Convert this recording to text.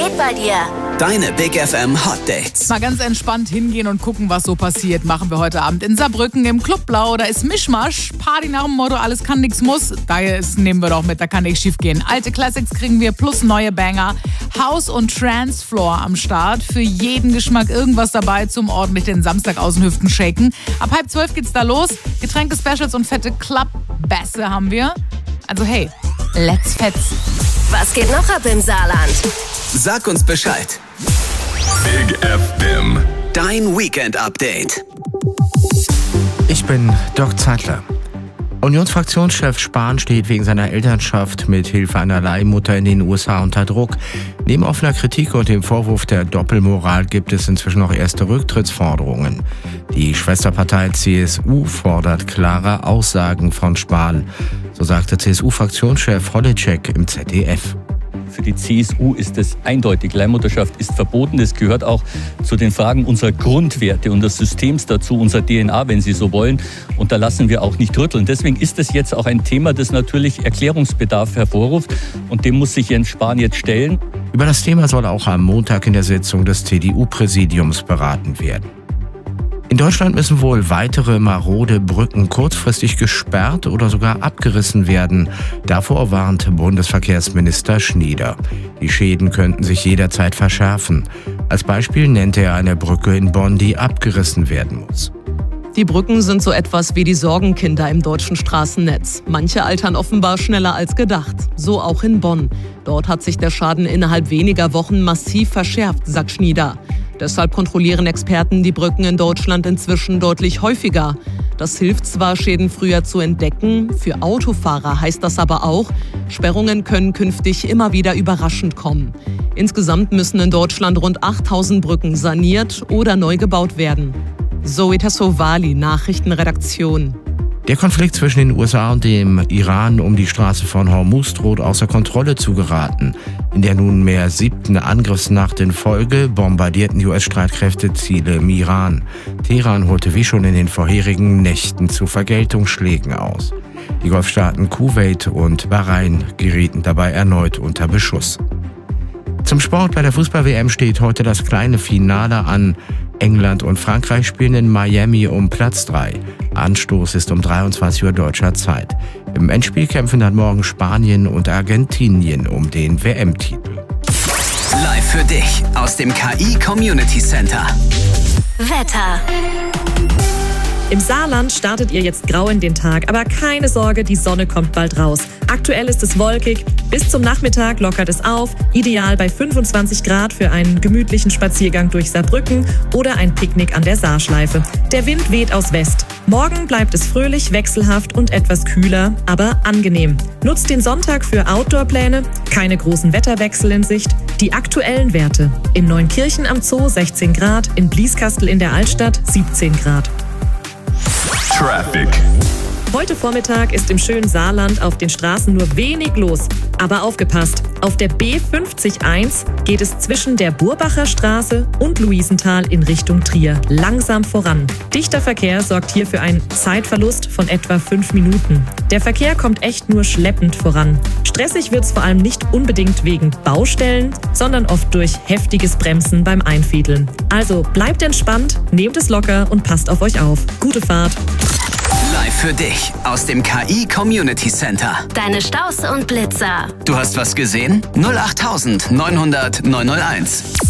geht bei dir? Deine Big FM Hot Dates. Mal ganz entspannt hingehen und gucken, was so passiert. Machen wir heute Abend in Saarbrücken im Club Blau. Da ist Mischmasch. Party nach dem Motto, alles kann, nix muss. Daher nehmen wir doch mit, da kann nichts schief gehen. Alte Classics kriegen wir plus neue Banger. House und Transfloor am Start. Für jeden Geschmack irgendwas dabei zum ordentlich den Samstag aus den Hüften shaken. Ab 11:30 geht's da los. Getränke, Specials und fette Clubbässe haben wir. Also hey, let's fetzen. Was geht noch ab im Saarland? Sag uns Bescheid. Big FM. Dein Weekend-Update. Ich bin Doc Zeitler. Unionsfraktionschef Spahn steht wegen seiner Elternschaft mit Hilfe einer Leihmutter in den USA unter Druck. Neben offener Kritik und dem Vorwurf der Doppelmoral gibt es inzwischen noch erste Rücktrittsforderungen. Die Schwesterpartei CSU fordert klare Aussagen von Spahn. So sagte CSU-Fraktionschef Holitschek im ZDF. Für die CSU ist es eindeutig, Leihmutterschaft ist verboten. Das gehört auch zu den Fragen unserer Grundwerte und des Systems dazu, unserer DNA, wenn Sie so wollen. Und da lassen wir auch nicht rütteln. Deswegen ist es jetzt auch ein Thema, das natürlich Erklärungsbedarf hervorruft. Und dem muss sich Jens Spahn jetzt stellen. Über das Thema soll auch am Montag in der Sitzung des CDU-Präsidiums beraten werden. In Deutschland müssen wohl weitere marode Brücken kurzfristig gesperrt oder sogar abgerissen werden. Davor warnt Bundesverkehrsminister Schnieder. Die Schäden könnten sich jederzeit verschärfen. Als Beispiel nennt er eine Brücke in Bonn, die abgerissen werden muss. Die Brücken sind so etwas wie die Sorgenkinder im deutschen Straßennetz. Manche altern offenbar schneller als gedacht. So auch in Bonn. Dort hat sich der Schaden innerhalb weniger Wochen massiv verschärft, sagt Schnieder. Deshalb kontrollieren Experten die Brücken in Deutschland inzwischen deutlich häufiger. Das hilft zwar, Schäden früher zu entdecken, für Autofahrer heißt das aber auch, Sperrungen können künftig immer wieder überraschend kommen. Insgesamt müssen in Deutschland rund 8000 Brücken saniert oder neu gebaut werden. Zoe Tassovali, Nachrichtenredaktion. Der Konflikt zwischen den USA und dem Iran um die Straße von Hormuz droht außer Kontrolle zu geraten. In der nunmehr 7. Angriffsnacht in Folge bombardierten die US-Streitkräfte Ziele im Iran. Teheran holte wie schon in den vorherigen Nächten zu Vergeltungsschlägen aus. Die Golfstaaten Kuwait und Bahrain gerieten dabei erneut unter Beschuss. Zum Sport: Bei der Fußball-WM steht heute das kleine Finale an. England und Frankreich spielen in Miami um Platz 3. Anstoß ist um 23 Uhr deutscher Zeit. Im Endspiel kämpfen dann morgen Spanien und Argentinien um den WM-Titel. Live für dich aus dem KI Community Center. Wetter. Im Saarland startet ihr jetzt grau in den Tag, aber keine Sorge, die Sonne kommt bald raus. Aktuell ist es wolkig, bis zum Nachmittag lockert es auf, ideal bei 25 Grad für einen gemütlichen Spaziergang durch Saarbrücken oder ein Picknick an der Saarschleife. Der Wind weht aus West. Morgen bleibt es fröhlich, wechselhaft und etwas kühler, aber angenehm. Nutzt den Sonntag für Outdoor-Pläne, keine großen Wetterwechsel in Sicht. Die aktuellen Werte: in Neunkirchen am Zoo 16 Grad, in Blieskastel in der Altstadt 17 Grad. Traffic. Heute Vormittag ist im schönen Saarland auf den Straßen nur wenig los. Aber aufgepasst, auf der B50-1 geht es zwischen der Burbacher Straße und Luisenthal in Richtung Trier langsam voran. Dichter Verkehr sorgt hier für einen Zeitverlust von etwa 5 Minuten. Der Verkehr kommt echt nur schleppend voran. Stressig wird's vor allem nicht unbedingt wegen Baustellen, sondern oft durch heftiges Bremsen beim Einfädeln. Also bleibt entspannt, nehmt es locker und passt auf euch auf. Gute Fahrt! Live für dich aus dem KI Community Center. Deine Staus und Blitzer. Du hast was gesehen? 08900 901.